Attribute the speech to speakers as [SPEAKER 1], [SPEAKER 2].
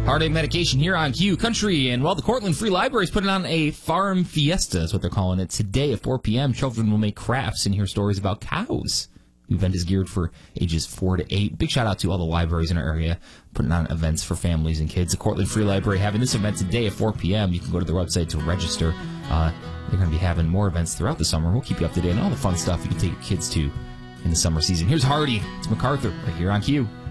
[SPEAKER 1] Heartache Medication here on Q Country. And, well, the Cortland Free Library is putting on a farm fiesta, is what they're calling it. Today at 4 p.m., children will make crafts and hear stories about cows. The event is geared for ages 4 to 8. Big shout out to all the libraries in our area putting on events for families and kids. The Cortland Free Library having this event today at 4 p.m. You can go to their website to register. They're going to be having more events throughout the summer. We'll keep you up to date on all the fun stuff you can take your kids to in the summer season. Here's Hardy. It's MacArthur right here on Q.